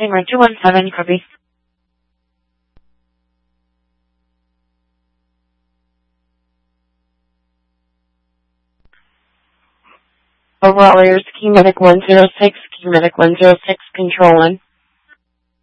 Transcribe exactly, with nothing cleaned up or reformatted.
Tamer two one seven, copy. Overall, here's Key Medic one zero six, Key Medic one zero six, controlling.